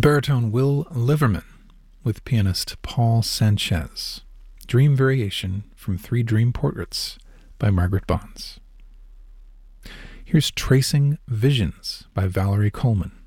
baritone Will Liverman with pianist Paul Sanchez. Dream Variation from Three Dream Portraits by Margaret Bonds. Here's Tracing Visions by Valerie Coleman.